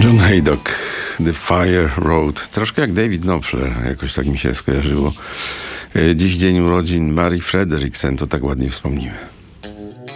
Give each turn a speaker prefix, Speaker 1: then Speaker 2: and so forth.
Speaker 1: John Haydock, The Fire Road. Troszkę jak David Knopfler, jakoś tak mi się skojarzyło. Dziś dzień urodzin Mary Frederiksen, to tak ładnie wspomnimy.